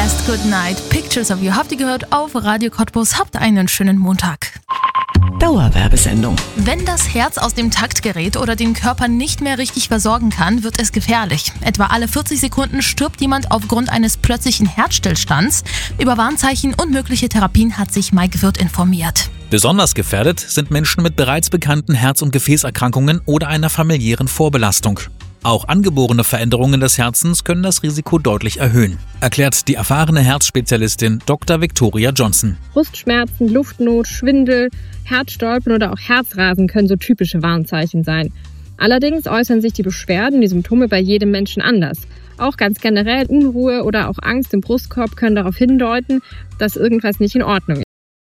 heißt Good Night, Pictures of You. Habt ihr gehört auf Radio Cottbus. Habt einen schönen Montag. Dauerwerbesendung. Wenn das Herz aus dem Takt gerät oder den Körper nicht mehr richtig versorgen kann, wird es gefährlich. Etwa alle 40 Sekunden stirbt jemand aufgrund eines plötzlichen Herzstillstands. Über Warnzeichen und mögliche Therapien hat sich Mike Wirth informiert. Besonders gefährdet sind Menschen mit bereits bekannten Herz- und Gefäßerkrankungen oder einer familiären Vorbelastung. Auch angeborene Veränderungen des Herzens können das Risiko deutlich erhöhen, erklärt die erfahrene Herzspezialistin Dr. Victoria Johnson. Brustschmerzen, Luftnot, Schwindel, Herzstolpern oder auch Herzrasen können so typische Warnzeichen sein. Allerdings äußern sich die Beschwerden, die Symptome bei jedem Menschen anders. Auch ganz generell Unruhe oder auch Angst im Brustkorb können darauf hindeuten, dass irgendwas nicht in Ordnung ist.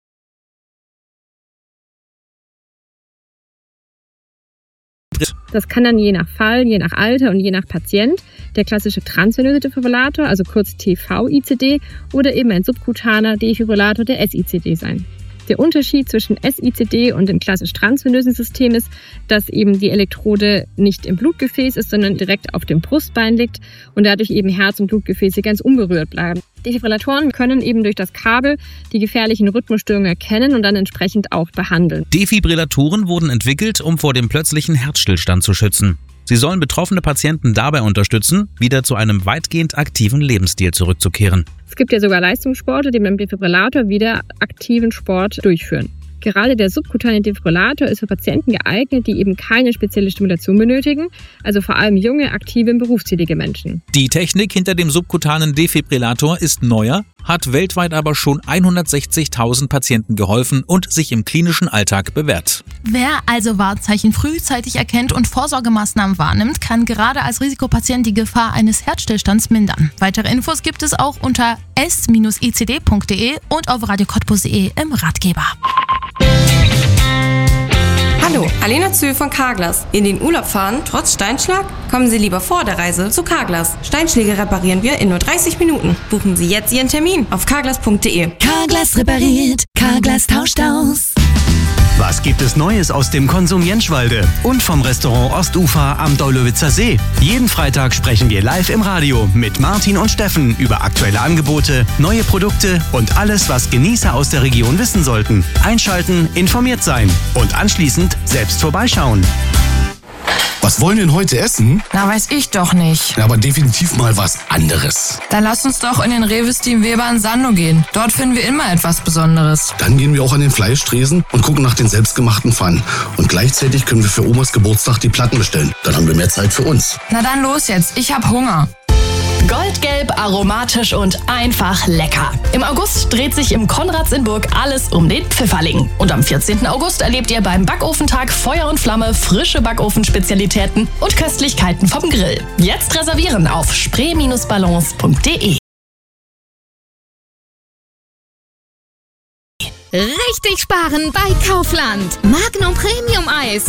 Das kann dann je nach Fall, je nach Alter und je nach Patient der klassische transvenöse Defibrillator, also kurz TV-ICD, oder eben ein subkutaner Defibrillator, der SICD sein. Der Unterschied zwischen SICD und dem klassisch transvenösen System ist, dass eben die Elektrode nicht im Blutgefäß ist, sondern direkt auf dem Brustbein liegt und dadurch eben Herz und Blutgefäße ganz unberührt bleiben. Defibrillatoren können eben durch das Kabel die gefährlichen Rhythmusstörungen erkennen und dann entsprechend auch behandeln. Defibrillatoren wurden entwickelt, um vor dem plötzlichen Herzstillstand zu schützen. Sie sollen betroffene Patienten dabei unterstützen, wieder zu einem weitgehend aktiven Lebensstil zurückzukehren. Es gibt ja sogar Leistungssportler, die mit dem Defibrillator wieder aktiven Sport durchführen. Gerade der subkutane Defibrillator ist für Patienten geeignet, die eben keine spezielle Stimulation benötigen, also vor allem junge, aktive, berufstätige Menschen. Die Technik hinter dem subkutanen Defibrillator ist neuer, hat weltweit aber schon 160.000 Patienten geholfen und sich im klinischen Alltag bewährt. Wer also Warnzeichen frühzeitig erkennt und Vorsorgemaßnahmen wahrnimmt, kann gerade als Risikopatient die Gefahr eines Herzstillstands mindern. Weitere Infos gibt es auch unter s-icd.de und auf radiocottbus.de im Ratgeber. Hallo, Alena Zühl von Carglass. In den Urlaub fahren, trotz Steinschlag? Kommen Sie lieber vor der Reise zu Carglass. Steinschläge reparieren wir in nur 30 Minuten. Buchen Sie jetzt Ihren Termin auf carglass.de. Carglass repariert, Carglass tauscht aus. Was gibt es Neues aus dem Konsum Jenschwalde und vom Restaurant Ostufer am Daulowitzer See? Jeden Freitag sprechen wir live im Radio mit Martin und Steffen über aktuelle Angebote, neue Produkte und alles, was Genießer aus der Region wissen sollten. Einschalten, informiert sein und anschließend selbst vorbeischauen. Was wollen wir denn heute essen? Na, weiß ich doch nicht. Ja, aber definitiv mal was anderes. Dann lass uns doch in den Rewe Steam Weber in Sando gehen. Dort finden wir immer etwas Besonderes. Dann gehen wir auch an den Fleischtresen und gucken nach den selbstgemachten Pfannen. Und gleichzeitig können wir für Omas Geburtstag die Platten bestellen. Dann haben wir mehr Zeit für uns. Na dann los jetzt, ich hab Hunger. Goldgelb, aromatisch und einfach lecker. Im August dreht sich im Konrads in Burg alles um den Pfifferling. Und am 14. August erlebt ihr beim Backofentag Feuer und Flamme frische Backofenspezialitäten und Köstlichkeiten vom Grill. Jetzt reservieren auf spree-balance.de. Richtig sparen bei Kaufland. Magnum Premium Eis.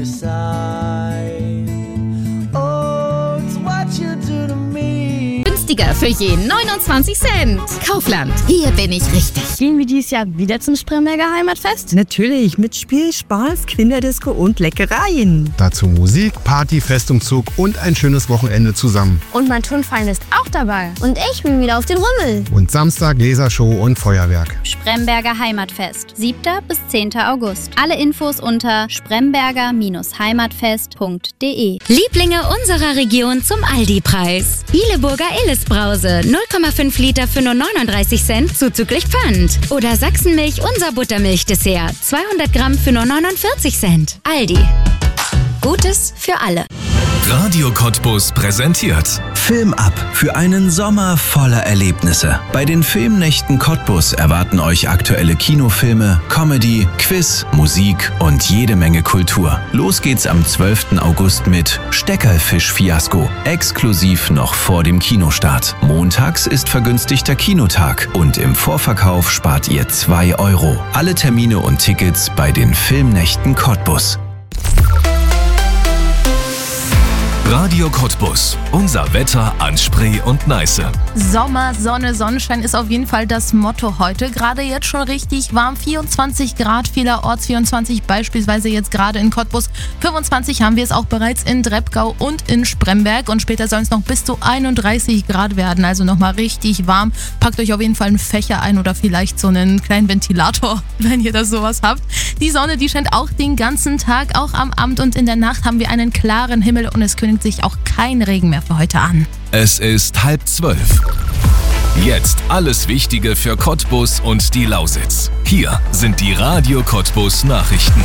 Günstiger für je 29 Cent. Kaufland, hier bin ich richtig. Gehen wir dieses Jahr wieder zum Spremberger Heimatfest? Natürlich, mit Spiel, Spaß, Kinderdisco und Leckereien. Dazu Musik, Party, Festumzug und ein schönes Wochenende zusammen. Und mein Turnverein ist auch dabei. Und ich bin wieder auf den Rummel. Und Samstag Lasershow und Feuerwerk. Spremberger Heimatfest, 7. bis 10. August. Alle Infos unter spremberger-heimatfest.de. Lieblinge unserer Region zum Aldi-Preis. Bieleburger Illes-Brause, 0,5 Liter für nur 39 Cent, zuzüglich Pfand. Oder Sachsenmilch, unser Buttermilch-Dessert, 200 Gramm für nur 49 Cent. Aldi. Gutes für alle. Radio Cottbus präsentiert Film ab für einen Sommer voller Erlebnisse. Bei den Filmnächten Cottbus erwarten euch aktuelle Kinofilme, Comedy, Quiz, Musik und jede Menge Kultur. Los geht's am 12. August mit Steckerfisch-Fiasko, exklusiv noch vor dem Kinostart. Montags ist vergünstigter Kinotag und im Vorverkauf spart ihr 2 €. Alle Termine und Tickets bei den Filmnächten Cottbus. Radio Cottbus. Unser Wetter an Spree und Neiße. Sommer, Sonne, Sonnenschein ist auf jeden Fall das Motto heute. Gerade jetzt schon richtig warm, 24 Grad vielerorts, 24 beispielsweise jetzt gerade in Cottbus. 25 haben wir es auch bereits in Dreppgau und in Spremberg und später sollen es noch bis zu 31 Grad werden, also nochmal richtig warm. Packt euch auf jeden Fall einen Fächer ein oder vielleicht so einen kleinen Ventilator, wenn ihr das sowas habt. Die Sonne, die scheint auch den ganzen Tag, auch am Abend und in der Nacht haben wir einen klaren Himmel und es kündigt sich auch kein Regen mehr für heute an. Es ist 11:30. Jetzt alles Wichtige für Cottbus und die Lausitz. Hier sind die Radio Cottbus Nachrichten.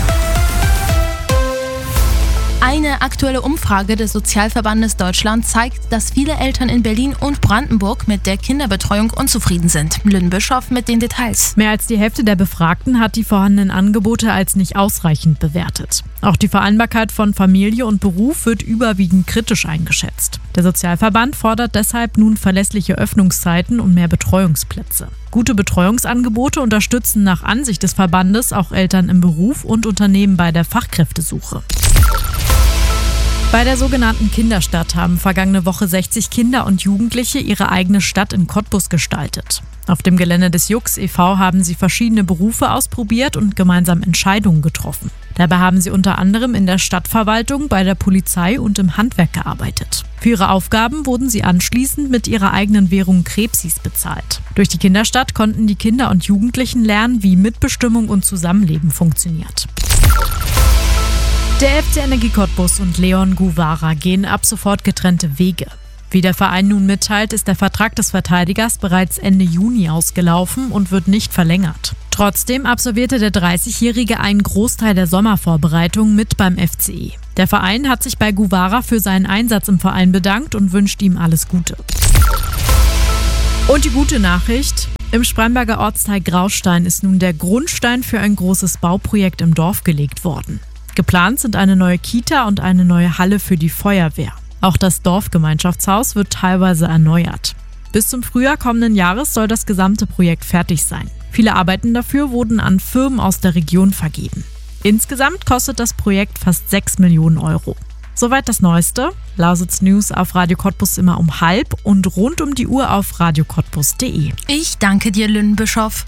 Eine aktuelle Umfrage des Sozialverbandes Deutschland zeigt, dass viele Eltern in Berlin und Brandenburg mit der Kinderbetreuung unzufrieden sind. Lynn Bischoff mit den Details. Mehr als die Hälfte der Befragten hat die vorhandenen Angebote als nicht ausreichend bewertet. Auch die Vereinbarkeit von Familie und Beruf wird überwiegend kritisch eingeschätzt. Der Sozialverband fordert deshalb nun verlässliche Öffnungszeiten und mehr Betreuungsplätze. Gute Betreuungsangebote unterstützen nach Ansicht des Verbandes auch Eltern im Beruf und Unternehmen bei der Fachkräftesuche. Bei der sogenannten Kinderstadt haben vergangene Woche 60 Kinder und Jugendliche ihre eigene Stadt in Cottbus gestaltet. Auf dem Gelände des Jux e.V. haben sie verschiedene Berufe ausprobiert und gemeinsam Entscheidungen getroffen. Dabei haben sie unter anderem in der Stadtverwaltung, bei der Polizei und im Handwerk gearbeitet. Für ihre Aufgaben wurden sie anschließend mit ihrer eigenen Währung Krebsis bezahlt. Durch die Kinderstadt konnten die Kinder und Jugendlichen lernen, wie Mitbestimmung und Zusammenleben funktioniert. Der FC Energie Cottbus und Leon Guvara gehen ab sofort getrennte Wege. Wie der Verein nun mitteilt, ist der Vertrag des Verteidigers bereits Ende Juni ausgelaufen und wird nicht verlängert. Trotzdem absolvierte der 30-Jährige einen Großteil der Sommervorbereitung mit beim FCE. Der Verein hat sich bei Guvara für seinen Einsatz im Verein bedankt und wünscht ihm alles Gute. Und die gute Nachricht: Im Spremberger Ortsteil Graustein ist nun der Grundstein für ein großes Bauprojekt im Dorf gelegt worden. Geplant sind eine neue Kita und eine neue Halle für die Feuerwehr. Auch das Dorfgemeinschaftshaus wird teilweise erneuert. Bis zum Frühjahr kommenden Jahres soll das gesamte Projekt fertig sein. Viele Arbeiten dafür wurden an Firmen aus der Region vergeben. Insgesamt kostet das Projekt fast 6 Millionen Euro. Soweit das Neueste. Lausitz News auf Radio Cottbus immer um 12 und rund um die Uhr auf radiocottbus.de. Ich danke dir, Lynn Bischoff.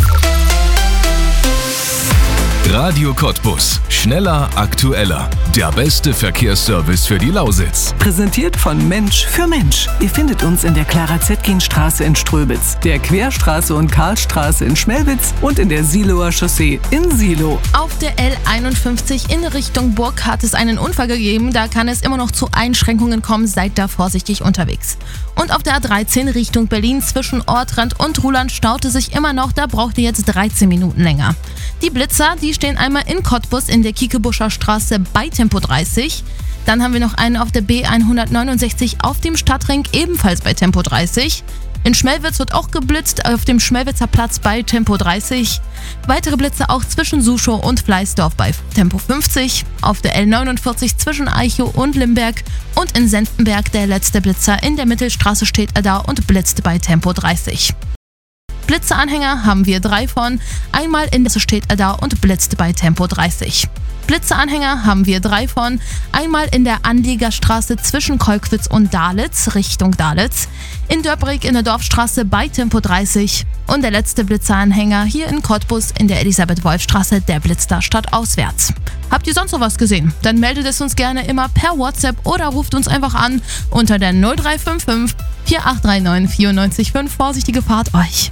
Radio Cottbus. Schneller, aktueller. Der beste Verkehrsservice für die Lausitz. Präsentiert von Mensch für Mensch. Ihr findet uns in der Clara-Zetkin-Straße in Ströbitz, der Querstraße und Karlstraße in Schmelwitz und in der Siloer Chaussee in Silo. Auf der L51 in Richtung Burg hat es einen Unfall gegeben. Da kann es immer noch zu Einschränkungen kommen. Seid da vorsichtig unterwegs. Und auf der A13 Richtung Berlin zwischen Ortrand und Ruhland staute sich immer noch. Da braucht ihr jetzt 13 Minuten länger. Die Blitzer, die stehen einmal in Cottbus in der Kiekebuscher Straße bei Tempo 30. Dann haben wir noch einen auf der B169 auf dem Stadtring, ebenfalls bei Tempo 30. In Schmelwitz wird auch geblitzt, auf dem Schmelwitzer Platz bei Tempo 30. Weitere Blitze auch zwischen Suschow und Fleißdorf bei Tempo 50. Auf der L49 zwischen Eichow und Limberg. Und in Senftenberg der letzte Blitzer. In der Mittelstraße steht er da und blitzt bei Tempo 30. Blitzeanhänger haben wir 3 von. Einmal in der steht er da und blitzt bei Tempo 30. Blitzeanhänger haben wir 3 von. Einmal in der Anliegerstraße zwischen Kolkwitz und Dalitz, Richtung Dalitz. In Döbrig in der Dorfstraße bei Tempo 30. Und der letzte Blitzeanhänger hier in Cottbus in der Elisabeth-Wolf-Straße, der blitzt da stadtauswärts. Habt ihr sonst noch was gesehen? Dann meldet es uns gerne immer per WhatsApp oder ruft uns einfach an unter der 0355 4839 94,5. Vorsichtige Fahrt euch.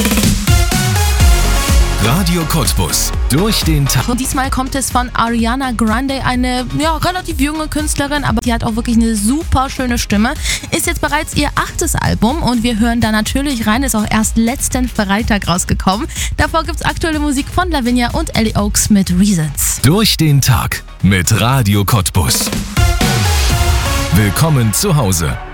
Radio Cottbus. Durch den Tag. Und diesmal kommt es von Ariana Grande, eine relativ junge Künstlerin, aber sie hat auch wirklich eine super schöne Stimme. Ist jetzt bereits ihr 8. Album und wir hören da natürlich rein. Ist auch erst letzten Freitag rausgekommen. Davor gibt's aktuelle Musik von Lavinia und Ellie Oaks mit Reasons. Durch den Tag mit Radio Cottbus. Willkommen zu Hause.